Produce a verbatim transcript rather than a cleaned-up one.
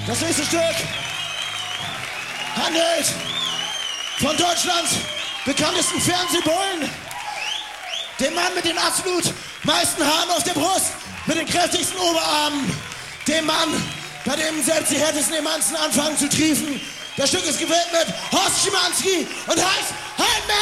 Das nächste Stück handelt von Deutschlands bekanntesten Fernsehbullen, dem Mann mit den absolut meisten Haaren auf der Brust, mit den kräftigsten Oberarmen, dem Mann, bei dem selbst die härtesten Emanzen anfangen zu triefen. Das Stück ist gewidmet Horst Schimanski und heißt Heimberg!